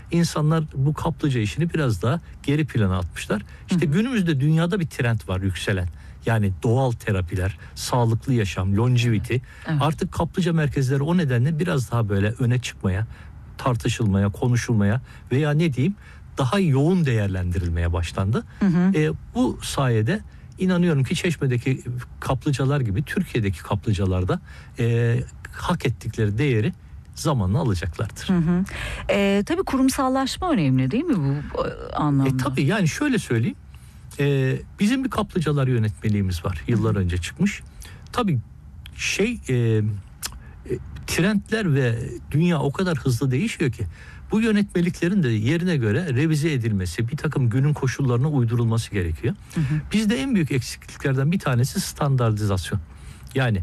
insanlar bu kaplıca işini biraz daha geri plana atmışlar. İşte günümüzde dünyada bir trend var yükselen. Yani doğal terapiler, sağlıklı yaşam, longevity. Evet. Artık kaplıca merkezleri o nedenle biraz daha böyle öne çıkmaya, tartışılmaya, konuşulmaya veya ne diyeyim daha yoğun değerlendirilmeye başlandı. Bu sayede inanıyorum ki Çeşme'deki kaplıcalar gibi Türkiye'deki kaplıcalarda hak ettikleri değeri zamanla alacaklardır. Tabii kurumsallaşma önemli değil mi bu anlamda? Tabii yani şöyle söyleyeyim. Bizim bir kaplıcalar yönetmeliğimiz var. Yıllar önce çıkmış. Tabii trendler ve dünya o kadar hızlı değişiyor ki bu yönetmeliklerin de yerine göre revize edilmesi, bir takım günün koşullarına uydurulması gerekiyor. Bizde en büyük eksikliklerden bir tanesi standartizasyon. Yani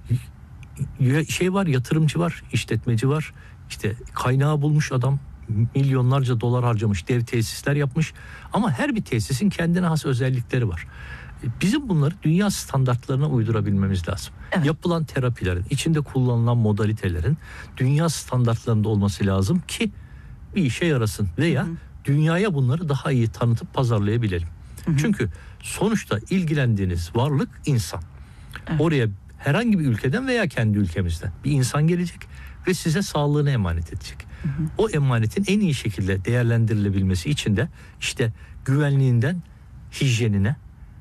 var, yatırımcı var, işletmeci var. İşte kaynağı bulmuş adam, milyonlarca dolar harcamış, dev tesisler yapmış. Ama her bir tesisin kendine has özellikleri var. Bizim bunları dünya standartlarına uydurabilmemiz lazım. Evet. Yapılan terapilerin, içinde kullanılan modalitelerin dünya standartlarında olması lazım ki bir işe yarasın veya dünyaya bunları daha iyi tanıtıp pazarlayabilelim. Çünkü sonuçta ilgilendiğiniz varlık insan. Evet. Oraya herhangi bir ülkeden veya kendi ülkemizden bir insan gelecek ve size sağlığını emanet edecek. O emanetin en iyi şekilde değerlendirilebilmesi için de işte güvenliğinden hijyenine,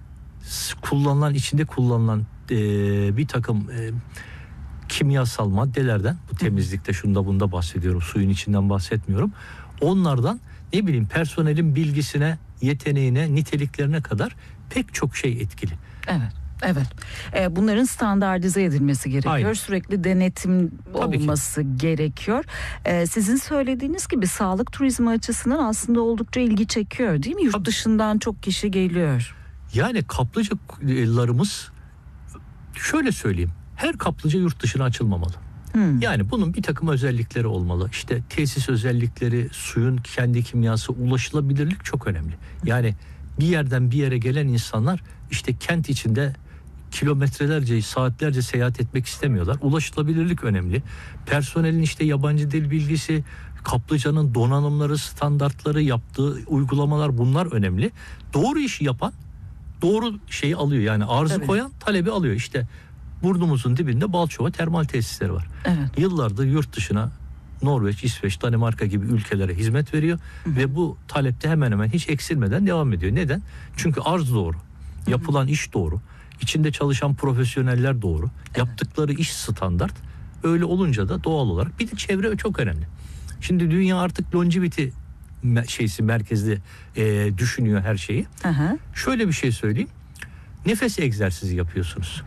içinde kullanılan bir takım kimyasal maddelerden, bu temizlikte şunda bunda bahsediyorum, suyun içinden bahsetmiyorum. Onlardan personelin bilgisine, yeteneğine, niteliklerine kadar pek çok şey etkili. Evet. Bunların standartize edilmesi gerekiyor. Aynen. Sürekli denetim olması gerekiyor. Sizin söylediğiniz gibi sağlık turizmi açısından aslında oldukça ilgi çekiyor değil mi? Yurt dışından çok kişi geliyor. Yani kaplıcalarımız, şöyle söyleyeyim, her kaplıca yurt dışına açılmamalı. Yani bunun bir takım özellikleri olmalı. İşte tesis özellikleri, suyun kendi kimyası, ulaşılabilirlik çok önemli. Yani bir yerden bir yere gelen insanlar işte kent içinde kilometrelerce, saatlerce seyahat etmek istemiyorlar. Ulaşılabilirlik önemli. Personelin işte yabancı dil bilgisi, kaplıcanın donanımları, standartları, yaptığı uygulamalar, bunlar önemli. Doğru işi yapan doğru şeyi alıyor. Yani arzı koyan talebi alıyor. İşte burnumuzun dibinde Balçova termal tesisleri var. Evet. Yıllardır yurt dışına Norveç, İsveç, Danimarka gibi ülkelere hizmet veriyor ve bu talepte hemen hemen hiç eksilmeden devam ediyor. Neden? Çünkü arz doğru. Yapılan iş doğru. İçinde çalışan profesyoneller doğru. Yaptıkları iş standart. Öyle olunca da doğal olarak bir de çevre çok önemli. Şimdi dünya artık longevity merkezli düşünüyor her şeyi. Şöyle bir şey söyleyeyim. Nefes egzersizi yapıyorsunuz.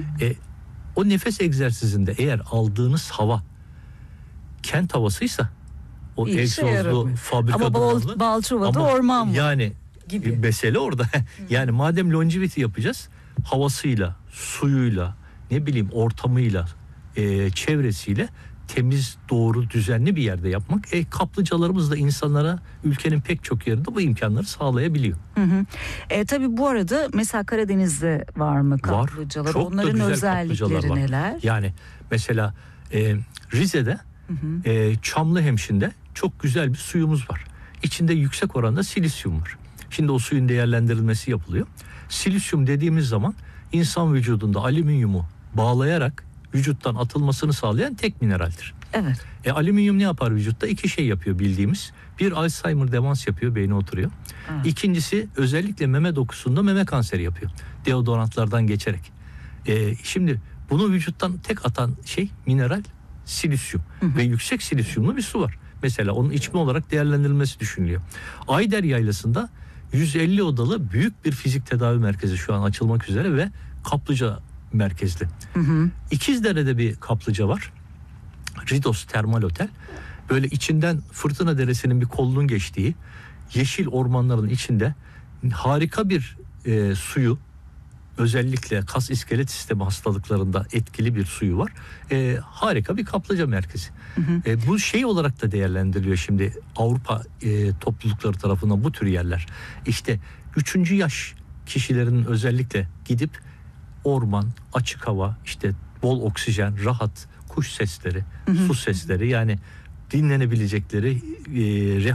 O nefes egzersizinde eğer aldığınız hava kent havasıysa, o egzozlu fabrika dumanlı, ama Balçova'da orman var. Yani gibi. Mesele orada. Yani madem longevity yapacağız, havasıyla, suyuyla, ortamıyla, çevresiyle temiz, doğru, düzenli bir yerde yapmak. Kaplıcalarımız da insanlara ülkenin pek çok yerinde bu imkanları sağlayabiliyor. Tabii bu arada mesela Karadeniz'de var mı kaplıcalar? Var. Çok onların da güzel özellikleri neler? Yani mesela Rize'de Çamlıhemşin'de çok güzel bir suyumuz var. İçinde yüksek oranda silisyum var. Şimdi o suyun değerlendirilmesi yapılıyor. Silisyum dediğimiz zaman insan vücudunda alüminyumu bağlayarak vücuttan atılmasını sağlayan tek mineraldir. Evet. Alüminyum ne yapar vücutta? İki şey yapıyor bildiğimiz. Bir, Alzheimer demans yapıyor, beyne oturuyor. İkincisi özellikle meme dokusunda meme kanseri yapıyor. Deodorantlardan geçerek. Şimdi bunu vücuttan tek atan mineral silisyum. Ve yüksek silisyumlu bir su var. Mesela onun içme olarak değerlendirilmesi düşünülüyor. Ayder Yaylası'nda 150 odalı büyük bir fizik tedavi merkezi şu an açılmak üzere ve kaplıca merkezli. İkizdere'de bir kaplıca var. Ridos Termal Otel. Böyle içinden Fırtına Deresi'nin bir kolunun geçtiği yeşil ormanların içinde harika bir suyu, özellikle kas iskelet sistemi hastalıklarında etkili bir suyu var. Harika bir kaplıca merkezi. Bu olarak da değerlendiriliyor şimdi Avrupa toplulukları tarafından bu tür yerler. İşte 3. yaş kişilerin özellikle gidip orman, açık hava, işte bol oksijen, rahat, kuş sesleri, su sesleri, yani dinlenebilecekleri